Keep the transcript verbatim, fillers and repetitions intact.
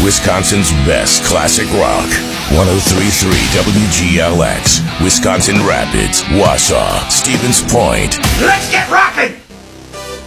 Wisconsin's best classic rock. one oh three point three W G L X, Wisconsin Rapids, Wausau, Stevens Point. Let's get rockin'!